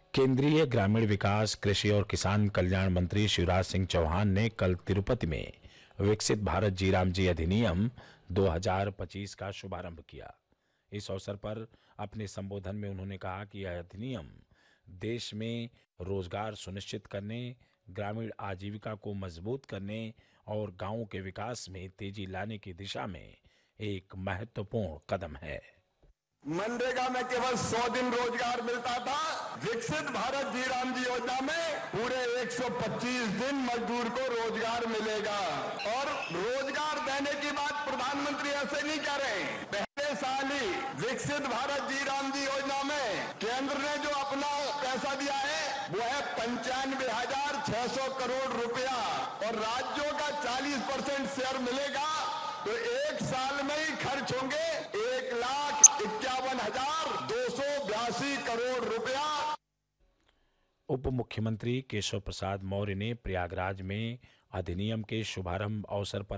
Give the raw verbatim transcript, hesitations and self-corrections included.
केंद्रीय ग्रामीण विकास, कृषि और किसान कल्याण मंत्री शिवराज सिंह चौहान ने कल तिरुपति में विकसित भारत जी राम जी अधिनियम दो हज़ार पच्चीस का शुभारंभ किया। इस अवसर पर अपने संबोधन में उन्होंने कहा कि यह अधिनियम देश में रोजगार सुनिश्चित करने, ग्रामीण आजीविका को मजबूत करने और गांवों के विकास में तेजी लाने की दिशा में एक महत्वपूर्ण कदम है। मनरेगा में केवल सौ दिन रोजगार मिलता था। विकसित भारत जी राम जी योजना में पूरे एक सौ पच्चीस दिन मजदूर को रोजगार मिलेगा। और रोजगार देने की बात प्रधानमंत्री ऐसे नहीं कह रहे। पहले साल ही विकसित भारत जी राम जी योजना में केंद्र ने जो अपना पैसा दिया है वो है पंचानवे हजार छह सौ करोड़ रुपया और राज्यों का चालीस परसेंट शेयर मिलेगा। तो एक साल में ही खर्च होंगे एक लाख इक्यावन हजार दो सौ बयासी करोड़ रुपया। उप मुख्यमंत्री केशव प्रसाद मौर्य ने प्रयागराज में अधिनियम के शुभारंभ अवसर पर